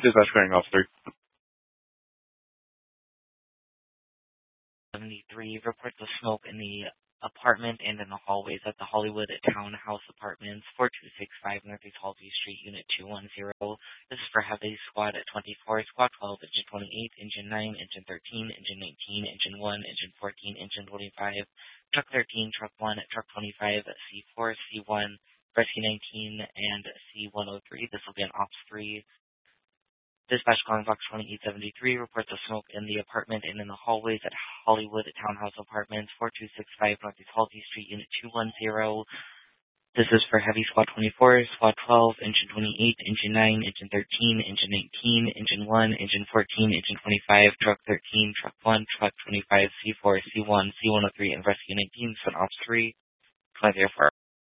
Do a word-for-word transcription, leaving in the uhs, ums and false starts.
Dispatch calling officer. seventy-three reports of smoke in the apartment and in the hallways at the Hollywood Townhouse Apartments, four two six five Northeast Halsey Street, Unit two one zero. This is for Heavy Squad at twenty-four, Squad twelve, Engine twenty-eight, Engine nine, Engine thirteen, Engine nineteen, Engine one, Engine fourteen, Engine twenty-five, Truck thirteen, Truck one, Truck twenty-five, C four, C one, Rescue nineteen, and C one oh three. This will be an Ops three. Dispatch calling box twenty-eight seventy-three reports of smoke in the apartment and in the hallways at Hollywood Townhouse Apartments, four two six five Northeast Halsey Street, Unit two one zero. This is for Heavy Squad twenty-four, Squad twelve, Engine twenty-eight, Engine nine, Engine thirteen, Engine nineteen, Engine one, Engine fourteen, Engine twenty-five, Truck thirteen, Truck one, Truck twenty-five, C four, C one, C one oh three, and Rescue nineteen, so an Ops three, twenty oh four.